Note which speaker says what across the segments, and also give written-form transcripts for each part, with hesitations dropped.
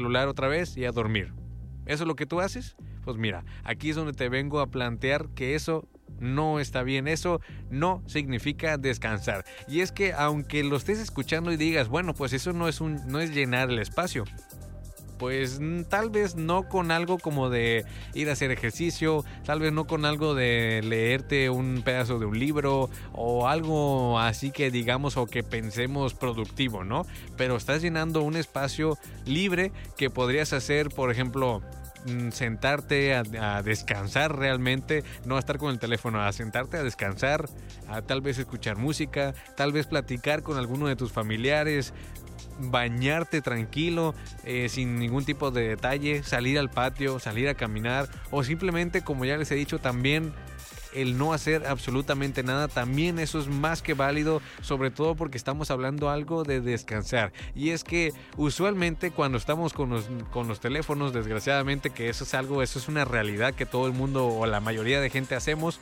Speaker 1: celular otra vez y a dormir. ¿Eso es lo que tú haces? Pues mira, aquí es donde te vengo a plantear que eso no está bien, eso no significa descansar. Y es que aunque lo estés escuchando y digas, bueno, pues eso no es llenar el espacio. Pues tal vez no con algo como de ir a hacer ejercicio, tal vez no con algo de leerte un pedazo de un libro o algo así que digamos o que pensemos productivo, ¿no? Pero estás llenando un espacio libre que podrías hacer, por ejemplo, sentarte a descansar realmente, no a estar con el teléfono, a sentarte a descansar, a tal vez escuchar música, tal vez platicar con alguno de tus familiares, bañarte tranquilo, sin ningún tipo de detalle, salir al patio, salir a caminar o simplemente, como ya les he dicho, también el no hacer absolutamente nada, también eso es más que válido, sobre todo porque estamos hablando algo de descansar. Y es que usualmente cuando estamos con los teléfonos, desgraciadamente que eso es una realidad que todo el mundo o la mayoría de gente hacemos,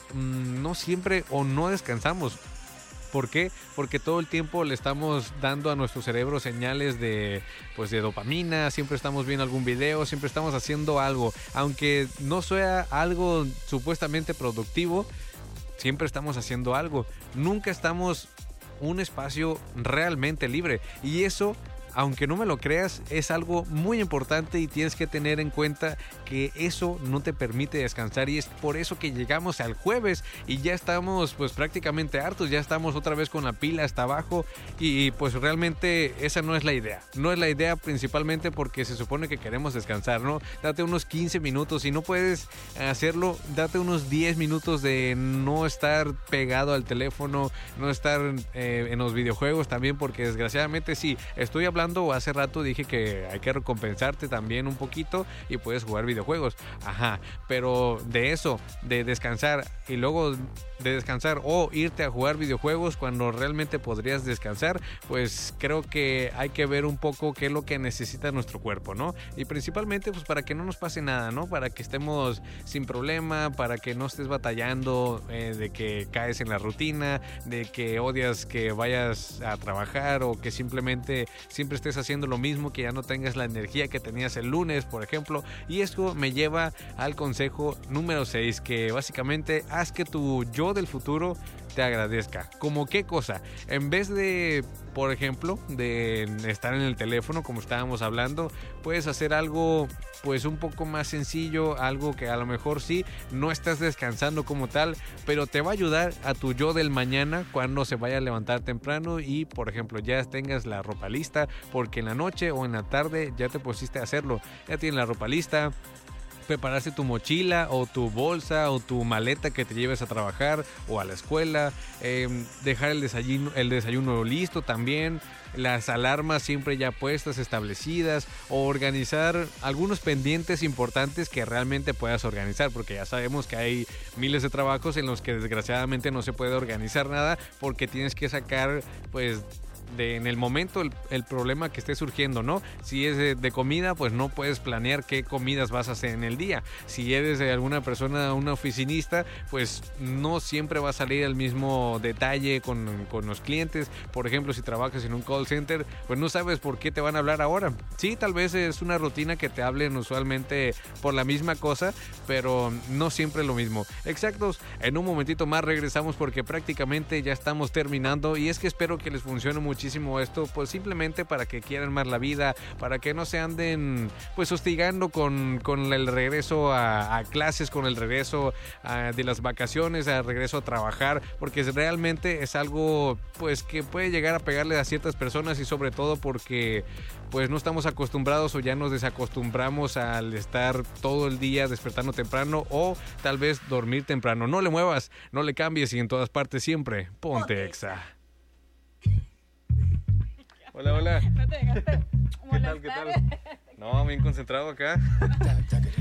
Speaker 1: no siempre o no descansamos. ¿Por qué? Porque todo el tiempo le estamos dando a nuestro cerebro señales de dopamina, siempre estamos viendo algún video, siempre estamos haciendo algo. Aunque no sea algo supuestamente productivo, siempre estamos haciendo algo. Nunca estamos un espacio realmente libre. Y eso, aunque no me lo creas, es algo muy importante y tienes que tener en cuenta que eso no te permite descansar, y es por eso que llegamos al jueves y ya estamos pues prácticamente hartos, ya estamos otra vez con la pila hasta abajo y pues realmente esa no es la idea. No es la idea, principalmente porque se supone que queremos descansar, ¿no? Date unos 15 minutos, si no puedes hacerlo, date unos 10 minutos de no estar pegado al teléfono, no estar en los videojuegos también, porque desgraciadamente sí, estoy hablando, hace rato dije que hay que recompensarte también un poquito y puedes jugar videojuegos. Ajá, pero de eso, de descansar y luego de descansar o irte a jugar videojuegos cuando realmente podrías descansar, pues creo que hay que ver un poco qué es lo que necesita nuestro cuerpo, ¿no? Y principalmente pues para que no nos pase nada, ¿no? Para que estemos sin problema, para que no estés batallando de que caes en la rutina, de que odias que vayas a trabajar o que simplemente siempre estés haciendo lo mismo, que ya no tengas la energía que tenías el lunes, por ejemplo. Y esto me lleva al consejo número 6, que básicamente haz que tu yo del futuro te agradezca. ¿Cómo qué cosa? En vez de, por ejemplo, de estar en el teléfono como estábamos hablando, puedes hacer algo pues un poco más sencillo, algo que a lo mejor sí, no estás descansando como tal, pero te va a ayudar a tu yo del mañana cuando se vaya a levantar temprano y, por ejemplo, ya tengas la ropa lista, porque en la noche o en la tarde ya te pusiste a hacerlo, ya tienes la ropa lista, prepararse tu mochila o tu bolsa o tu maleta que te lleves a trabajar o a la escuela, dejar el desayuno listo también, las alarmas siempre ya puestas, establecidas, o organizar algunos pendientes importantes que realmente puedas organizar, porque ya sabemos que hay miles de trabajos en los que desgraciadamente no se puede organizar nada porque tienes que sacar pues en el momento el problema que esté surgiendo, ¿no? Si es de comida, pues no puedes planear qué comidas vas a hacer en el día. Si eres de alguna persona, una oficinista, pues no siempre va a salir el mismo detalle con los clientes. Por ejemplo, si trabajas en un call center, pues no sabes por qué te van a hablar ahora. Sí, tal vez es una rutina que te hablen usualmente por la misma cosa, pero no siempre lo mismo. Exactos, en un momentito más regresamos porque prácticamente ya estamos terminando, y es que espero que les funcione muchísimo esto, pues simplemente para que quieran más la vida, para que no se anden pues hostigando con el regreso a clases, con el regreso de las vacaciones, al regreso a trabajar, porque realmente es algo pues que puede llegar a pegarle a ciertas personas, y sobre todo porque pues no estamos acostumbrados o ya nos desacostumbramos al estar todo el día despertando temprano o tal vez dormir temprano. No le muevas, no le cambies, y en todas partes siempre ponte Exa. Hola, hola.
Speaker 2: No te dejaste
Speaker 1: ¿Qué tal? No, bien concentrado acá.